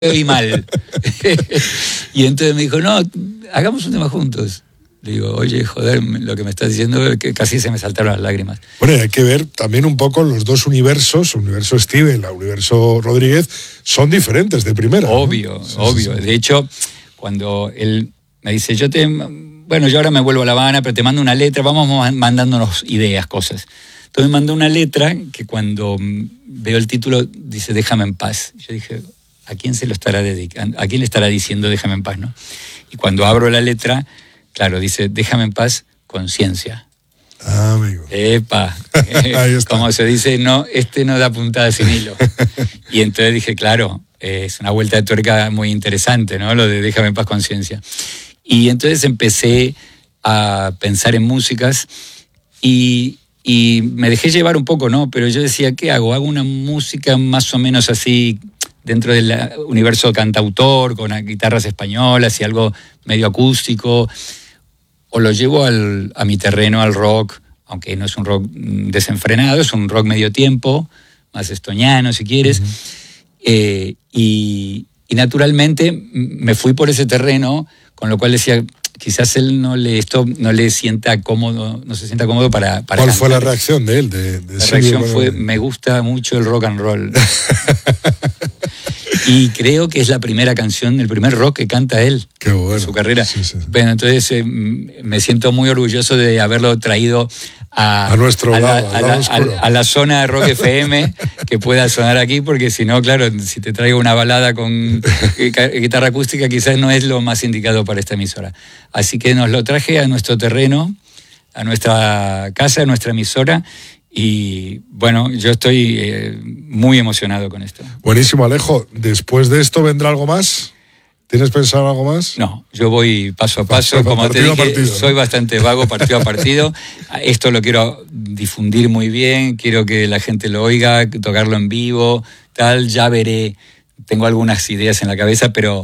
oí mal. Y entonces me dijo, no, hagamos un tema juntos. Le digo, oye, joder, lo que me estás diciendo, que casi se me saltaron las lágrimas. Bueno, y hay que ver también un poco los dos universos, el universo Steve y el universo Rodríguez, son diferentes de primera. Obvio, ¿no? Obvio. Sí. De hecho, cuando él me dice, yo ahora me vuelvo a La Habana, pero te mando una letra, vamos mandándonos ideas, cosas. Entonces me mandó una letra que cuando veo el título dice, déjame en paz. Yo dije, ¿a quién se lo estará dedicando? ¿A quién le estará diciendo déjame en paz, no? Y cuando abro la letra, claro, dice, déjame en paz, conciencia. Ah, amigo. Epa. Como se dice, no, no da puntada sin hilo. Y entonces dije, claro, es una vuelta de tuerca muy interesante, ¿no? Lo de déjame en paz, conciencia. Y entonces empecé a pensar en músicas y me dejé llevar un poco, ¿no? Pero yo decía, ¿qué hago? Hago una música más o menos así dentro del universo cantautor, con guitarras españolas y algo medio acústico, o lo llevo a mi terreno, al rock, aunque no es un rock desenfrenado, es un rock medio tiempo, más estoñano si quieres. Uh-huh. Y naturalmente me fui por ese terreno, con lo cual decía, quizás él no le sienta cómodo, no se sienta cómodo para ¿Cuál cantar. Fue la reacción de él? La reacción fue, me gusta mucho el rock and roll. Y creo que es la primera canción, el primer rock que canta él. Qué bueno. En su carrera. Sí. Bueno, entonces me siento muy orgulloso de haberlo traído a nuestro lado, a la zona de Rock FM, que pueda sonar aquí, porque si no, claro, si te traigo una balada con guitarra acústica, quizás no es lo más indicado para esta emisora. Así que nos lo traje a nuestro terreno, a nuestra casa, a nuestra emisora. Y bueno, yo estoy muy emocionado con esto. Buenísimo, Alejo. ¿Después de esto vendrá algo más? ¿Tienes pensado algo más? No, yo voy paso a paso. Como te dije, soy bastante vago, partido a partido. Esto lo quiero difundir muy bien, quiero que la gente lo oiga, tocarlo en vivo, tal. Ya veré, tengo algunas ideas en la cabeza, pero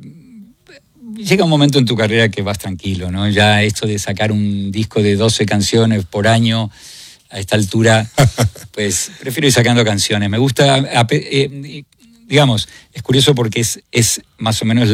llega un momento en tu carrera que vas tranquilo, ¿no? Ya esto de sacar un disco de 12 canciones por año, a esta altura, pues prefiero ir sacando canciones. Me gusta, digamos, es curioso porque es más o menos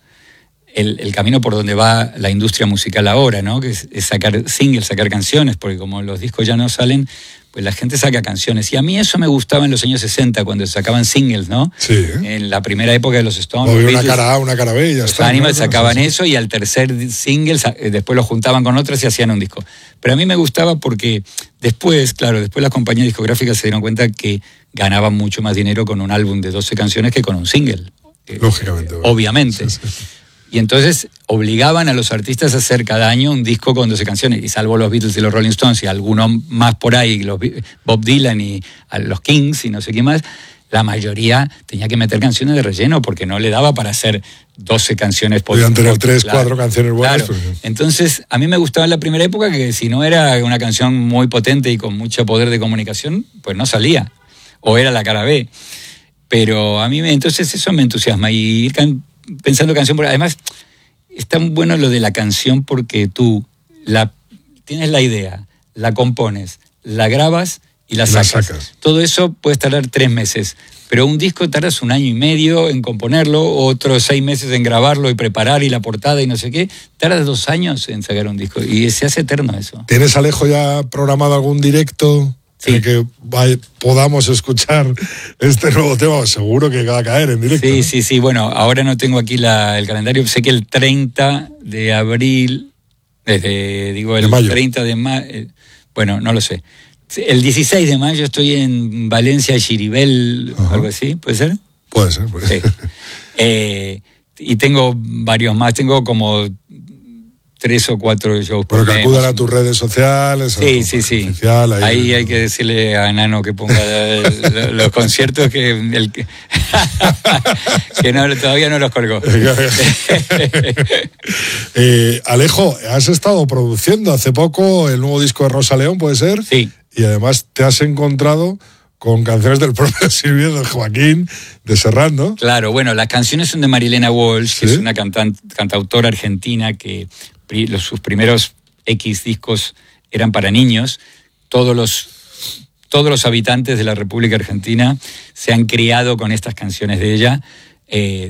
el camino por donde va la industria musical ahora, ¿no? Que es sacar singles, sacar canciones, porque como los discos ya no salen, pues la gente saca canciones. Y a mí eso me gustaba en los años 60, cuando sacaban singles, ¿no? Sí. En la primera época de los Stones. Había una cara A, una cara B y ya está. Los Animals sacaban eso y al tercer single después lo juntaban con otras y hacían un disco. Pero a mí me gustaba porque después las compañías discográficas se dieron cuenta que ganaban mucho más dinero con un álbum de 12 canciones que con un single. Lógicamente. Obviamente. Sí. Y entonces obligaban a los artistas a hacer cada año un disco con 12 canciones. Y salvo los Beatles y los Rolling Stones y algunos más por ahí, Bob Dylan y los Kings y no sé qué más, la mayoría tenía que meter canciones de relleno porque no le daba para hacer 12 canciones por podían tener 3, 4 canciones buenas. Claro. Entonces, a mí me gustaba en la primera época que si no era una canción muy potente y con mucho poder de comunicación, pues no salía. O era la cara B. Pero a mí entonces eso me entusiasma. Y ir pensando canción, porque además es tan bueno lo de la canción porque tú tienes la idea, la compones, la grabas y la sacas. Todo eso puedes tardar 3 meses, pero un disco tardas 1 año y medio en componerlo, otros 6 meses en grabarlo y preparar y la portada y no sé qué. Tardas 2 años en sacar un disco y se hace eterno eso. ¿Tienes, Alejo, ya programado algún directo? Sí. Que podamos escuchar este nuevo tema? Seguro que va a caer en directo. Sí. Bueno, ahora no tengo aquí el calendario. Sé que el 30 de abril, el mayo. 30 de mayo, bueno, no lo sé. El 16 de mayo estoy en Valencia, Chiribel, algo así, ¿puede ser? Puede ser. Sí. Y tengo varios más, tengo como 3 o 4 shows. Pero que acudan a tus redes sociales. Sí. Oficial, ahí hay que decirle a Nano que ponga los conciertos que todavía no los colgó. Alejo, has estado produciendo hace poco el nuevo disco de Rosa León, ¿puede ser? Sí. Y además te has encontrado con canciones del propio Silvio, de Joaquín, de Serrat, ¿no? Claro, bueno, las canciones son de Marilena Walsh, que es una cantautora argentina que sus primeros X discos eran para niños. Todos los habitantes de la República Argentina se han criado con estas canciones de ella.